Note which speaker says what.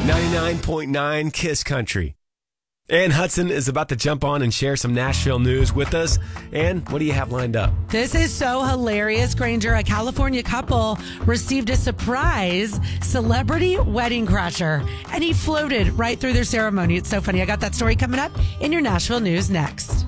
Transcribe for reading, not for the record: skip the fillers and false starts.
Speaker 1: 99.9 Kiss Country. Ann Hudson is about to jump on and share some Nashville news with us. Ann, what do you have lined up?
Speaker 2: This is so hilarious, Granger. A California couple received a surprise celebrity wedding crasher, and he floated right through their ceremony. It's so funny. I got that story coming up in your Nashville news next.